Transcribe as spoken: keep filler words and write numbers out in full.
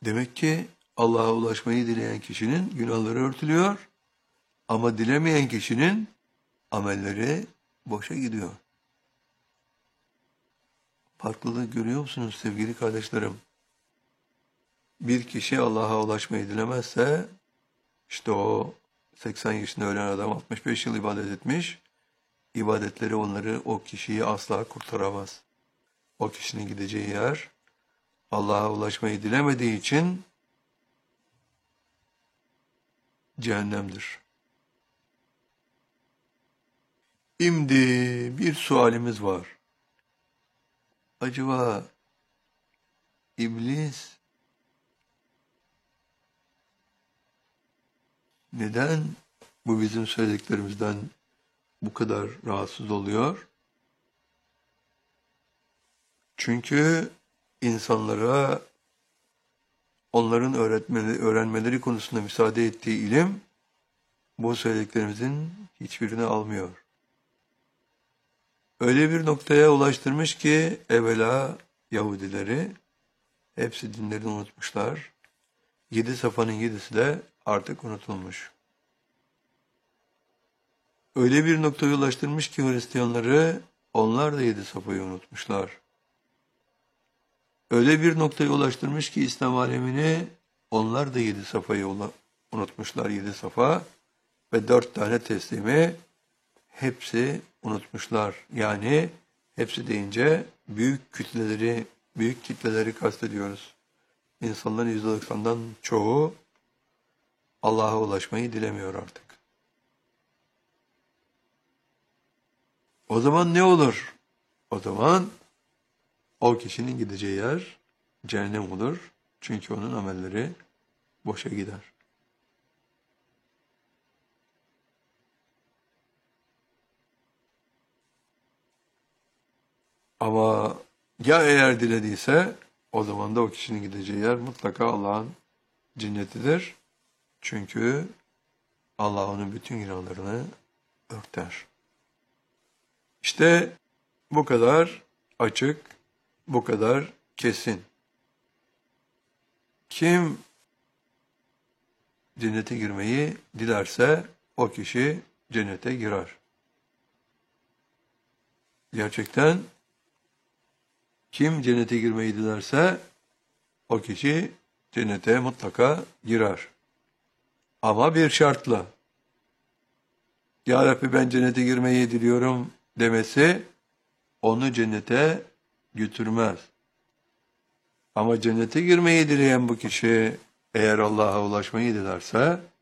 Demek ki Allah'a ulaşmayı dileyen kişinin günahları örtülüyor ama dilemeyen kişinin amelleri boşa gidiyor. Farklılığı görüyor musunuz sevgili kardeşlerim? Bir kişi Allah'a ulaşmayı dilemezse, işte o seksen yaşında ölen adam altmış beş yıl ibadet etmiş, ibadetleri onları, o kişiyi asla kurtaramaz. O kişinin gideceği yer, Allah'a ulaşmayı dilemediği için cehennemdir. Şimdi bir sualimiz var. Acaba iblis neden bu bizim söylediklerimizden bu kadar rahatsız oluyor? Çünkü insanlara onların öğretmeleri, öğrenmeleri konusunda müsaade ettiği ilim bu söylediklerimizin hiçbirini almıyor. Öyle bir noktaya ulaştırmış ki evvela Yahudileri hepsi dinlerini unutmuşlar. Yedi safanın yedisi de artık unutulmuş. Öyle bir noktaya ulaştırmış ki Hristiyanları onlar da yedi safayı unutmuşlar. Öyle bir noktaya ulaştırmış ki İslam alemini onlar da yedi safayı unutmuşlar, yedi safa ve dört tane teslimi hepsi unutmuşlar. Yani hepsi deyince büyük kütleleri, büyük kitleleri kastediyoruz. İnsanların yüzde doksandan çoğu Allah'a ulaşmayı dilemiyor artık. O zaman ne olur? O zaman o kişinin gideceği yer cehennem olur. Çünkü onun amelleri boşa gider. Ama ya eğer dilediyse o zaman da o kişinin gideceği yer mutlaka Allah'ın cennetidir. Çünkü Allah onun bütün günahlarını örter. İşte bu kadar açık, bu kadar kesin. Kim cennete girmeyi dilerse o kişi cennete girer. Gerçekten kim cennete girmeyi dilerse o kişi cennete mutlaka girer. Ama bir şartla. Ya Rabbi ben cennete girmeyi diliyorum demesi onu cennete götürmez. Ama cennete girmeyi dileyen bu kişi eğer Allah'a ulaşmayı dilerse